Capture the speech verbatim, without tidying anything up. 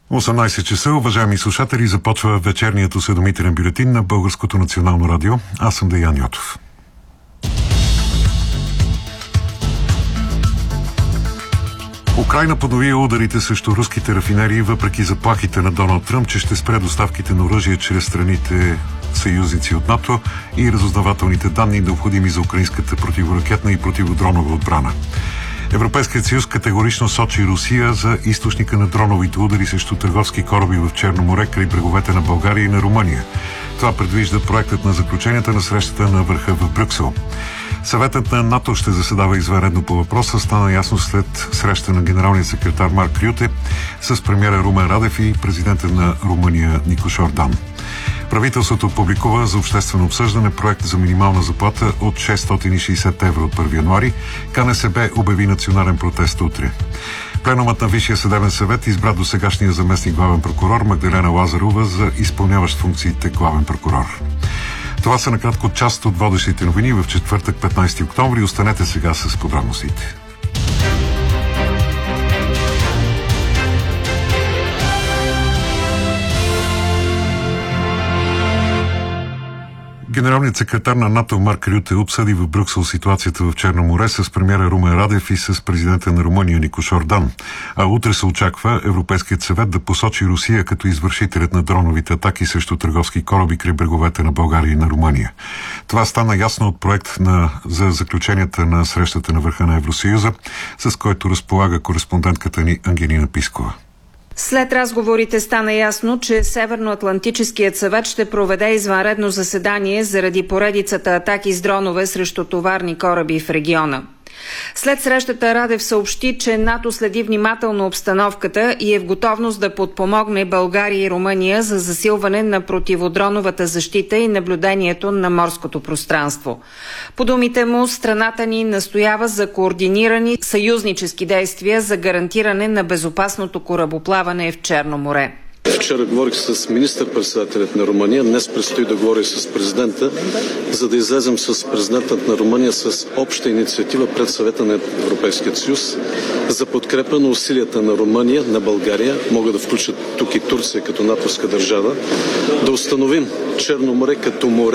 осемнайсет часа, уважаеми слушатели, започва вечерният осведомителен бюлетин на Българското национално радио. Аз съм Деян Йотов. Украйна поднови ударите срещу руските рафинерии, въпреки заплахите на Доналд Тръмп, че ще спре доставките на оръжие чрез страните съюзници от НАТО и разузнавателните данни, необходими за украинската противоракетна и противодронова отбрана. Европейският съюз категорично сочи Русия за източника на дроновите удари срещу търговски кораби в Черно море край бреговете на България и на Румъния. Това предвижда проектът на заключенията на срещата на върха в Брюксел. Съветът на НАТО ще заседава извънредно по въпроса. Стана ясно след среща на генералния секретар Марк Рюте с премиера Румен Радев и президента на Румъния Никош Ордан. Правителството публикува за обществено обсъждане проект за минимална заплата от шестстотин и шейсет евро от първи януари. КНСБ обяви национален протест утре. Пленумът на Висшия съдебен съвет избра досегашния заместник главен прокурор Магдалена Лазарова за изпълняващ функциите главен прокурор. Това са накратко част от водещите новини в четвъртък, петнайсети октомври. Останете сега с подробностите. Генералният секретар на НАТО Марк Рюте обсъди в Брюксел ситуацията в Черно море с премиера Румен Радев и с президента на Румъния Никош Ордан. А утре се очаква Европейският съвет да посочи Русия като извършителят на дроновите атаки срещу търговски кораби край бреговете на България и на Румъния. Това стана ясно от проект на, за заключенията на срещата на върха на Евросъюза, с който разполага кореспондентката ни Ангелина Пискова. След разговорите стана ясно, че Северноатлантическият съвет ще проведе извънредно заседание заради поредицата атаки с дронове срещу товарни кораби в региона. След срещата Радев съобщи, че НАТО следи внимателно обстановката и е в готовност да подпомогне България и Румъния за засилване на противодроновата защита и наблюдението на морското пространство. По думите му, страната ни настоява за координирани съюзнически действия за гарантиране на безопасното корабоплаване в Черно море. Вчера говорих с министър-председателят на Румъния, днес предстои да говоря с президента, за да излезем с президентът на Румъния с обща инициатива пред Съвета на Европейския съюз за подкрепа на усилията на Румъния, на България, могат да включат тук и Турция като натовска държава, да установим Черно море като море